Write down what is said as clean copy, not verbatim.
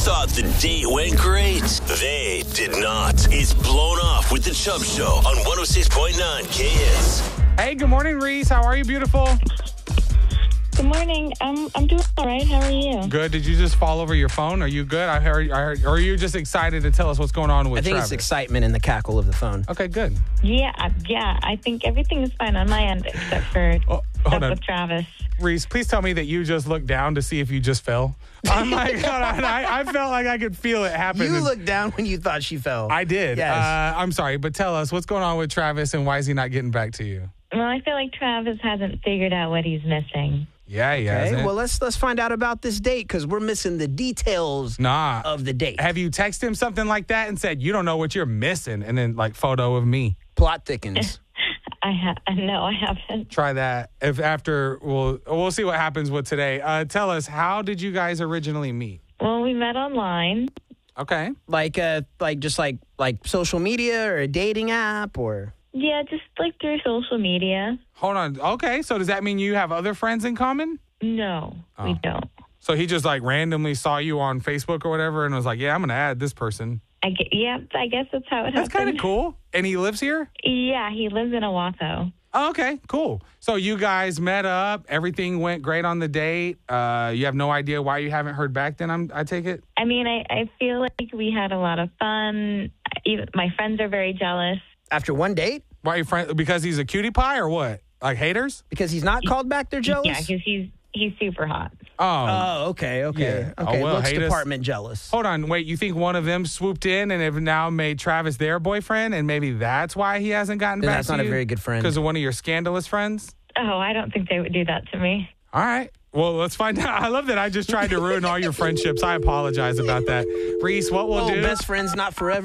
thought the date went great? They did not. It's Blown Off with the Chubb Show on 106.9 KS. Hey, good morning, Reese. How are you, beautiful? Good morning. I'm doing all right. How are you? Good. Did you just fall over your phone? Are you good? I heard. Or are you just excited to tell us what's going on with I think Travis? it's excitement in the cackle of the phone. Okay, good. Yeah. I think everything is fine on my end except for hold stuff on. with Travis. Reese, please tell me that you just looked down to see if you just fell. I'm like, hold on. I felt like I could feel it happen. You looked down when you thought she fell. I did. Yes. I'm sorry, but tell us what's going on with Travis and why is he not getting back to you? Well, I feel like Travis hasn't figured out what he's missing. Yeah, he Okay, hasn't. well, let's find out about this date because we're missing the details of the date. Have you texted him something like that and said, you don't know what you're missing? And then, like, photo of me. Plot thickens. No, I haven't. Try that. If after, we'll see what happens with today. Tell us, how did you guys originally meet? Well, we met online. Okay. like social media or a dating app or... Yeah, just like through social media. Hold on. Okay, so does that mean you have other friends in common? No, we don't. So he just like randomly saw you on Facebook or whatever and was like, yeah, I'm going to add this person. I guess that's how it That's happened. kind of cool. And he lives here? Yeah, he lives in Owasso. Oh, okay, cool. So you guys met up. Everything went great on the date. You have no idea why you haven't heard back then, I take it? I mean, I feel like we had a lot of fun. Even my friends are very jealous. After one date? Why you friend? Because he's a cutie pie or what? Like haters? Because he's not called back, they're jealous? Yeah, because he's super hot. Oh. Okay. Yeah. Okay, Oh, well, looks haters. department jealous. Hold on. Wait, you think one of them swooped in and have now made Travis their boyfriend and maybe that's why he hasn't gotten Then back that's to not you? a very good friend. Because of one of your scandalous friends? Oh, I don't think they would do that to me. All right. Well, let's find out. I love that I just tried to ruin all your friendships. I apologize about that. Reese, what we'll do... Best friends not forever.